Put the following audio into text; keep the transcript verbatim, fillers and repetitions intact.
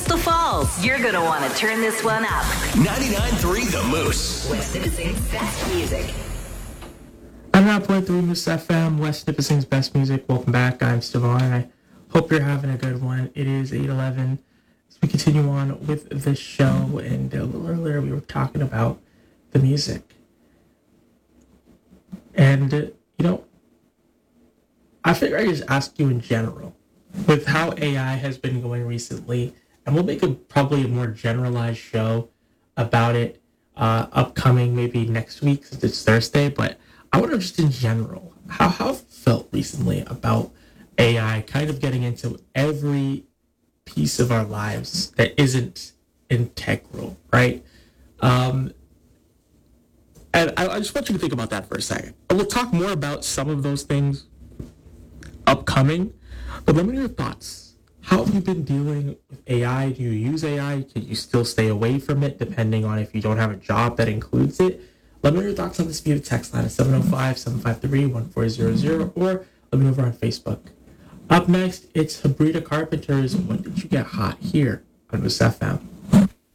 Coastal Falls. You're going to want to turn this one up. ninety-nine point three The Moose. West Nipissing's best music. ninety-nine point three Moose F M, West Nipissing's best music. Welcome back. I'm Stevon, and I hope you're having a good one. It is eight eleven as we continue on with the show, and a little earlier we were talking about the music. And, uh, you know, I figure I just ask you in general, with how A I has been going recently, and we'll make a probably a more generalized show about it uh, upcoming maybe next week since it's Thursday, but I wonder just in general, how how have you felt recently about A I kind of getting into every piece of our lives that isn't integral, right? Um, and I, I just want you to think about that for a second. And we'll talk more about some of those things upcoming, but let me know your thoughts. How have you been dealing with A I? Do you use A I? Can you still stay away from it depending on if you don't have a job that includes it? Let me know your thoughts on this via text line at seven oh five, seven five three, one four zero zero, or let me know over on Facebook. Up next, it's Habrida Carpenter's When Did You Get Hot here on Moose F M.